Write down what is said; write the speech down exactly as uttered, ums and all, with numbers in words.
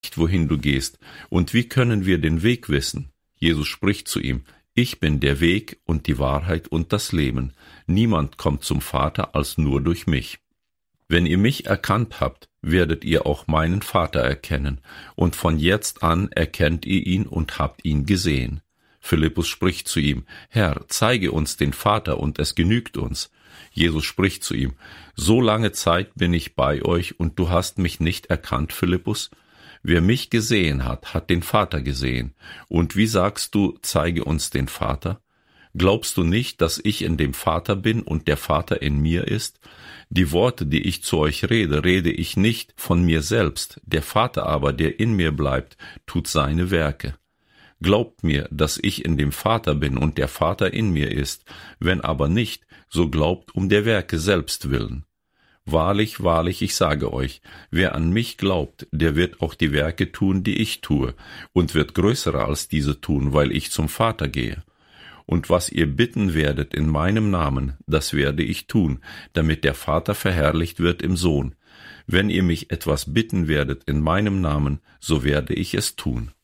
wohin du gehst, und wie können wir den Weg wissen? Jesus spricht zu ihm: Ich bin der Weg und die Wahrheit und das Leben. Niemand kommt zum Vater als nur durch mich. Wenn ihr mich erkannt habt, werdet ihr auch meinen Vater erkennen, und von jetzt an erkennt ihr ihn und habt ihn gesehen. Philippus spricht zu ihm: Herr, zeige uns den Vater, und es genügt uns. Jesus spricht zu ihm: So lange Zeit bin ich bei euch, und du hast mich nicht erkannt, Philippus? Wer mich gesehen hat, hat den Vater gesehen. Und wie sagst du, zeige uns den Vater? Glaubst du nicht, dass ich in dem Vater bin und der Vater in mir ist? Die Worte, die ich zu euch rede, rede ich nicht von mir selbst. Der Vater aber, der in mir bleibt, tut seine Werke. Glaubt mir, dass ich in dem Vater bin und der Vater in mir ist. Wenn aber nicht, so glaubt um der Werke selbst willen. Wahrlich, wahrlich, ich sage euch, wer an mich glaubt, der wird auch die Werke tun, die ich tue, und wird größere als diese tun, weil ich zum Vater gehe. Und was ihr bitten werdet in meinem Namen, das werde ich tun, damit der Vater verherrlicht wird im Sohn. Wenn ihr mich etwas bitten werdet in meinem Namen, so werde ich es tun.